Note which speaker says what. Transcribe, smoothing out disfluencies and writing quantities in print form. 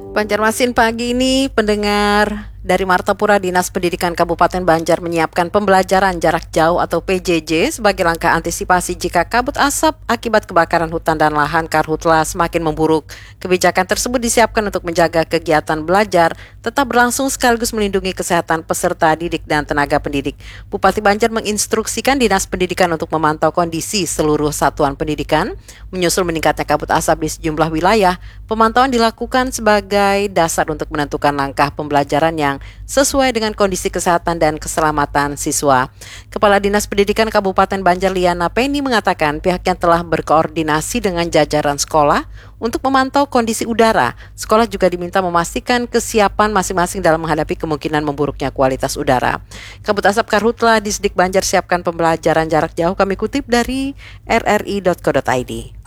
Speaker 1: Banjarmasin pagi ini, pendengar dari Martapura, Dinas Pendidikan Kabupaten Banjar menyiapkan pembelajaran jarak jauh atau PJJ sebagai langkah antisipasi jika kabut asap akibat kebakaran hutan dan lahan karhutla semakin memburuk. Kebijakan tersebut disiapkan untuk menjaga kegiatan belajar tetap berlangsung sekaligus melindungi kesehatan peserta didik dan tenaga pendidik. Bupati Banjar menginstruksikan Dinas Pendidikan untuk memantau kondisi seluruh satuan pendidikan. Menyusul meningkatnya kabut asap di sejumlah wilayah, pemantauan dilakukan sebagai dasar untuk menentukan langkah pembelajaran yang sesuai dengan kondisi kesehatan dan keselamatan siswa. Kepala Dinas Pendidikan Kabupaten Banjar Liana Penny mengatakan pihaknya telah berkoordinasi dengan jajaran sekolah untuk memantau kondisi udara. Sekolah juga diminta memastikan kesiapan masing-masing dalam menghadapi kemungkinan memburuknya kualitas udara. Kabut asap karhutla di Disdik Banjar siapkan pembelajaran jarak jauh, kami kutip dari rri.co.id.